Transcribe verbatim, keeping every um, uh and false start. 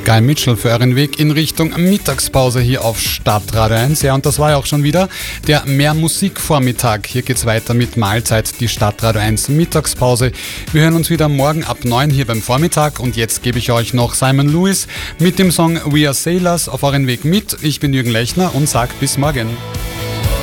Guy Mitchell für euren Weg in Richtung Mittagspause hier auf Stadtradio eins. Ja, und das war ja auch schon wieder der Mehr-Musik-Vormittag. Hier geht's weiter mit Mahlzeit, die Stadtradio eins Mittagspause. Wir hören uns wieder morgen ab neun hier beim Vormittag und jetzt gebe ich euch noch Simon Lewis mit dem Song We Are Sailors auf euren Weg mit. Ich bin Jürgen Lechner und sag bis morgen.